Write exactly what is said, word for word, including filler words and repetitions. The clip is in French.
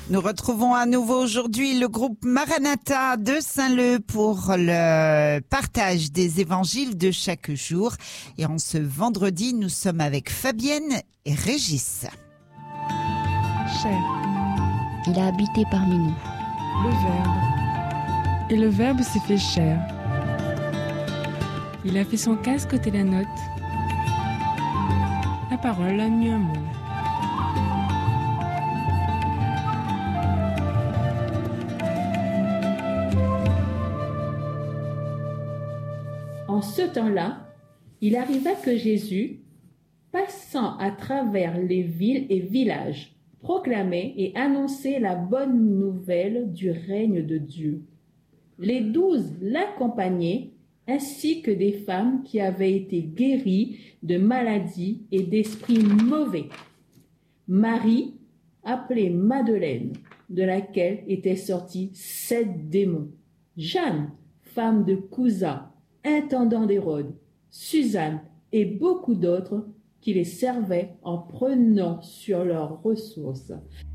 Nous retrouvons à nouveau aujourd'hui le groupe Maranatha de Saint-Leu pour le partage des évangiles de chaque jour. Et en ce vendredi, nous sommes avec Fabienne et Régis. Cher. Il a habité parmi nous. Le Verbe. Et le Verbe s'est fait chair. Il a fait son casque côté la note. La parole a mis un mot. En ce temps-là, il arriva que Jésus, passant à travers les villes et villages, proclamait et annonçait la bonne nouvelle du règne de Dieu. Les douze l'accompagnaient, ainsi que des femmes qui avaient été guéries de maladies et d'esprits mauvais. Marie, appelée Madeleine, de laquelle étaient sortis sept démons. Jeanne, femme de Cousa, intendant d'Hérode, Suzanne et beaucoup d'autres qui les servaient en prenant sur leurs ressources.